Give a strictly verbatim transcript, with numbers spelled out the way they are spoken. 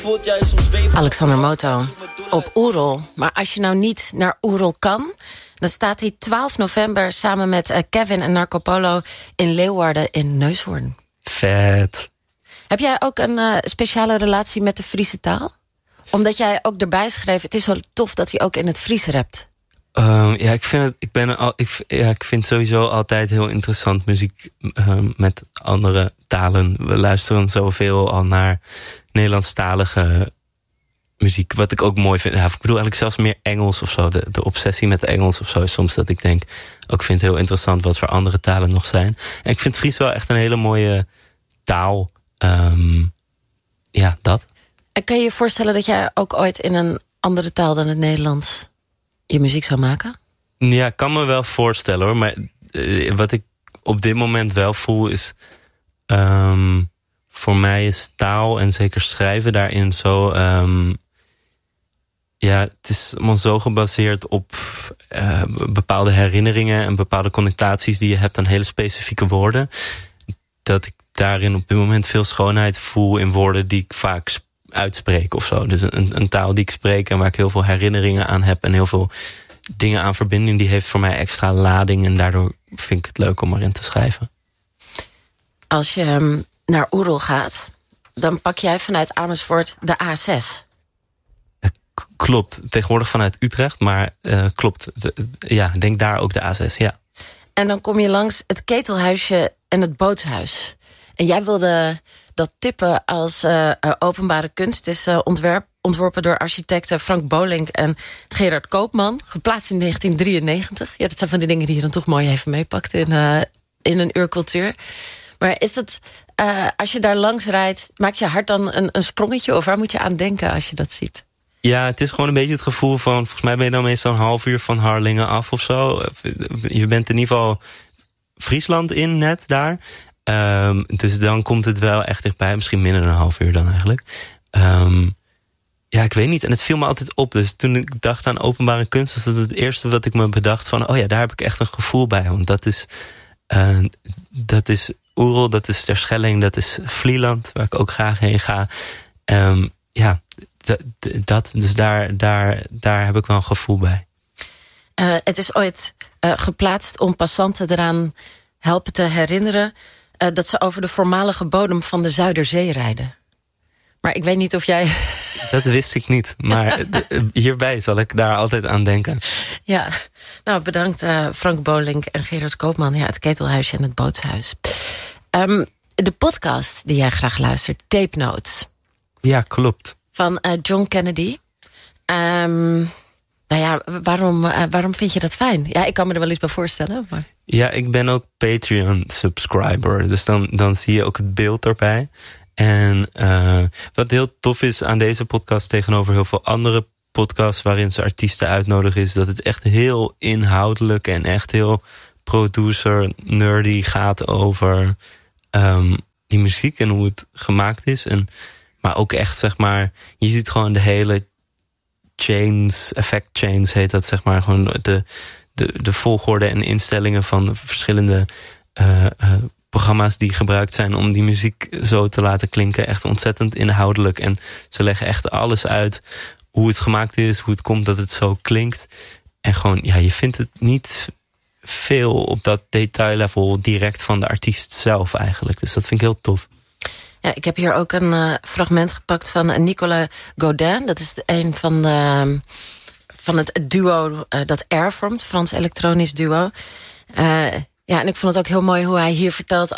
Alexander Moto op Oerol. Maar als je nou niet naar Oerol kan, dan staat hij twaalf november samen met uh, Kevin en Narco Polo in Leeuwarden in Neushoorn. Vet. Heb jij ook een uh, speciale relatie met de Friese taal? Omdat jij ook erbij schreef, het is zo tof dat hij ook in het Fries rapt. Um, ja, ik vind het. Ik ben al. Ik, ja, ik vind sowieso altijd heel interessant muziek um, met andere talen. We luisteren zoveel al naar Nederlandstalige muziek, wat ik ook mooi vind. Ja, ik bedoel eigenlijk zelfs meer Engels of zo. De, de obsessie met Engels of zo is soms dat ik denk, ook vind het heel interessant wat voor andere talen nog zijn. En ik vind Fries wel echt een hele mooie taal. Um, ja, dat. En kun je je voorstellen dat jij ook ooit in een andere taal dan het Nederlands je muziek zou maken? Ja, ik kan me wel voorstellen hoor. Maar uh, wat ik op dit moment wel voel is, Um, voor mij is taal en zeker schrijven daarin zo, Um, ja, het is allemaal zo gebaseerd op uh, bepaalde herinneringen en bepaalde connotaties die je hebt aan hele specifieke woorden. Dat ik daarin op dit moment veel schoonheid voel in woorden die ik vaak uitspreek of zo. Dus een, een taal die ik spreek en waar ik heel veel herinneringen aan heb en heel veel dingen aan verbinding, die heeft voor mij extra lading en daardoor vind ik het leuk om erin te schrijven. Als je um, naar Oerol gaat, dan pak jij vanuit Amersfoort de A zes. K- klopt, tegenwoordig vanuit Utrecht, maar uh, klopt. De, ja, denk daar ook de A zes, ja. En dan kom je langs het ketelhuisje en het bootshuis. En jij wilde dat tippen als uh, uh, openbare kunst. Het is uh, ontwerp, ontworpen door architecten Frank Bolink en Gerard Koopman. Geplaatst in negentien drieënnegentig. Ja, dat zijn van die dingen die je dan toch mooi even meepakt in, uh, in een uur cultuur. Maar is dat, uh, als je daar langs rijdt, maakt je hart dan een, een sprongetje? Of waar moet je aan denken als je dat ziet? Ja, het is gewoon een beetje het gevoel van, volgens mij ben je dan meestal een half uur van Harlingen af of zo. Je bent in ieder geval Friesland in net daar. Um, dus dan komt het wel echt dichtbij. Misschien minder dan een half uur dan eigenlijk. Um, ja, ik weet niet. En het viel me altijd op. Dus toen ik dacht aan openbare kunst, was dat het eerste wat ik me bedacht van, oh ja, daar heb ik echt een gevoel bij. Want dat is, uh, dat is Oerol, dat is Terschelling, dat is Vlieland, waar ik ook graag heen ga. Um, ja, d- d- dat. Dus daar, daar, daar heb ik wel een gevoel bij. Uh, het is ooit uh, geplaatst om passanten eraan helpen te herinneren uh, dat ze over de voormalige bodem van de Zuiderzee rijden. Maar ik weet niet of jij... Dat wist ik niet, maar hierbij zal ik daar altijd aan denken. Ja, nou bedankt uh, Frank Bolink en Gerard Koopman. Ja, het ketelhuisje en het bootshuis. Um, de podcast die jij graag luistert, Tape Notes. Ja, klopt. Van uh, John Kennedy. Um, nou ja, waarom, uh, waarom vind je dat fijn? Ja, ik kan me er wel iets bij voorstellen. Maar... Ja, ik ben ook Patreon-subscriber. Dus dan, dan zie je ook het beeld erbij. En uh, wat heel tof is aan deze podcast tegenover heel veel andere podcasts waarin ze artiesten uitnodigen, is dat het echt heel inhoudelijk en echt heel producer, nerdy gaat over um, die muziek en hoe het gemaakt is. En, maar ook echt, zeg maar, je ziet gewoon de hele chains, effect chains heet dat, zeg maar, gewoon de, de, de volgorde en instellingen van de verschillende uh, uh, programma's die gebruikt zijn om die muziek zo te laten klinken. Echt ontzettend inhoudelijk. En ze leggen echt alles uit hoe het gemaakt is, hoe het komt dat het zo klinkt. En gewoon, ja, je vindt het niet veel op dat detaillevel direct van de artiest zelf eigenlijk. Dus dat vind ik heel tof. Ja, ik heb hier ook een uh, fragment gepakt van uh, Nicolas Godin. Dat is de, een van, de, van het duo uh, dat Air vormt, Frans elektronisch duo. Uh, ja, en ik vond het ook heel mooi hoe hij hier vertelt